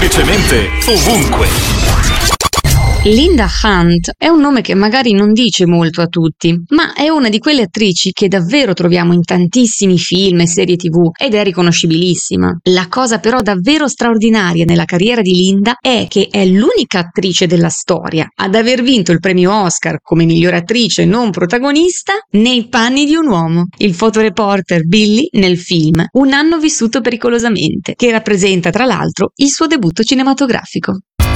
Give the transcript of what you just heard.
semplicemente ovunque. Linda Hunt è un nome che magari non dice molto a tutti, ma è una di quelle attrici che davvero troviamo in tantissimi film e serie TV ed è riconoscibilissima. La cosa però davvero straordinaria nella carriera di Linda è che è l'unica attrice della storia ad aver vinto il premio Oscar come miglior attrice non protagonista nei panni di un uomo. Il fotoreporter Billy nel film Un anno vissuto pericolosamente, che rappresenta tra l'altro il suo debutto cinematografico.